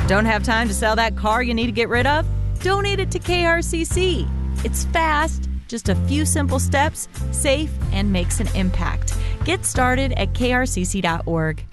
Don't have time to sell that car you need to get rid of? Donate it to KRCC. It's fast, just a few simple steps, safe, and makes an impact. Get started at krcc.org.